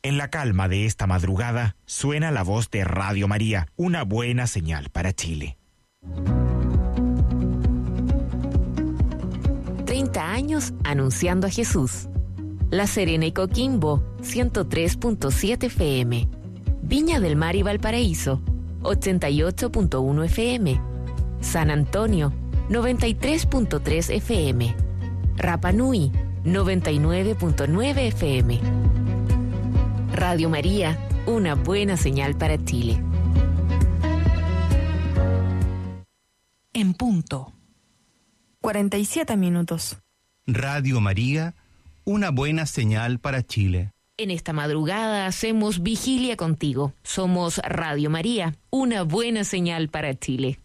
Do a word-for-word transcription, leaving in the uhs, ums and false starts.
En la calma de esta madrugada suena la voz de Radio María, una buena señal para Chile. treinta años anunciando a Jesús. La Serena y Coquimbo, ciento tres punto siete F M. Viña del Mar y Valparaíso, ochenta y ocho punto uno F M. San Antonio, noventa y tres punto tres F M. Rapa Nui, noventa y nueve punto nueve F M. Radio María, una buena señal para Chile. En punto. cuarenta y siete minutos. Radio María, una buena señal para Chile. En esta madrugada hacemos vigilia contigo. Somos Radio María, una buena señal para Chile.